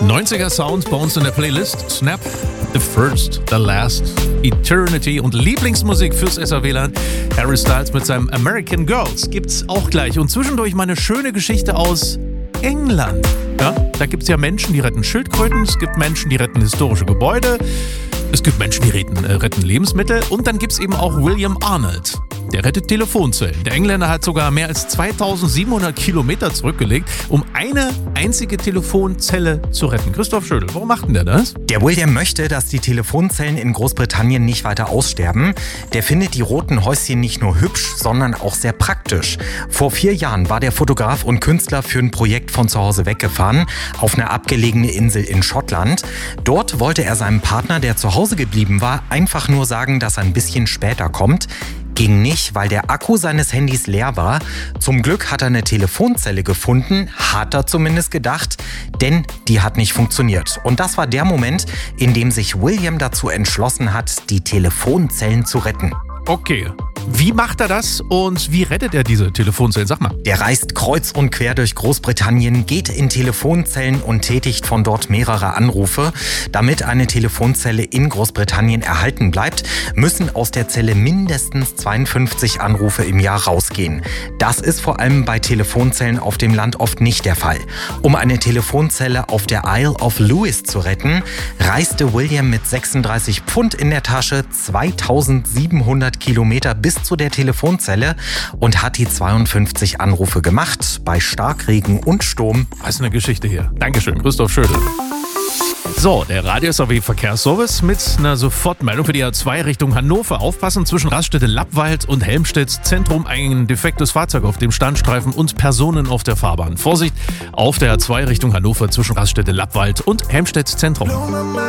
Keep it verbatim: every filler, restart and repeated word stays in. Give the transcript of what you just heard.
neunziger Sound bei uns in der Playlist. Snap, The First, The Last, Eternity und Lieblingsmusik fürs S A W-Land. Harry Styles mit seinem American Girls gibt's auch gleich. Und zwischendurch mal eine schöne Geschichte aus England. Ja, da gibt's ja Menschen, die retten Schildkröten, es gibt Menschen, die retten historische Gebäude, es gibt Menschen, die retten, äh, retten Lebensmittel und dann gibt's eben auch William Arnold. Der rettet Telefonzellen. Der Engländer hat sogar mehr als zweitausendsiebenhundert Kilometer zurückgelegt, um eine einzige Telefonzelle zu retten. Christoph Schödel, warum macht denn der das? Der William möchte, dass die Telefonzellen in Großbritannien nicht weiter aussterben. Der findet die roten Häuschen nicht nur hübsch, sondern auch sehr praktisch. Vor vier Jahren war der Fotograf und Künstler für ein Projekt von zu Hause weggefahren, auf eine abgelegene Insel in Schottland. Dort wollte er seinem Partner, der zu Hause geblieben war, einfach nur sagen, dass er ein bisschen später kommt. Ging nicht, weil der Akku seines Handys leer war. Zum Glück hat er eine Telefonzelle gefunden, hat er zumindest gedacht, denn die hat nicht funktioniert. Und das war der Moment, in dem sich William dazu entschlossen hat, die Telefonzellen zu retten. Okay, wie macht er das und wie rettet er diese Telefonzellen? Sag mal. Der reist kreuz und quer durch Großbritannien, geht in Telefonzellen und tätigt von dort mehrere Anrufe. Damit eine Telefonzelle in Großbritannien erhalten bleibt, müssen aus der Zelle mindestens zweiundfünfzig Anrufe im Jahr rausgehen. Das ist vor allem bei Telefonzellen auf dem Land oft nicht der Fall. Um eine Telefonzelle auf der Isle of Lewis zu retten, reiste William mit sechsunddreißig Pfund in der Tasche zweitausendsiebenhundert Kilometer bis zu der Telefonzelle und hat die zweiundfünfzig Anrufe gemacht bei Starkregen und Sturm. Das ist eine Geschichte hier. Dankeschön, Christoph Schödel. So, der Radio-S A W-Verkehrsservice mit einer Sofortmeldung für die A zwei Richtung Hannover. Aufpassen, zwischen Raststätte-Lappwald und Helmstedt-Zentrum ein defektes Fahrzeug auf dem Standstreifen und Personen auf der Fahrbahn. Vorsicht auf der A zwei Richtung Hannover zwischen Raststätte-Lappwald und Helmstedt-Zentrum.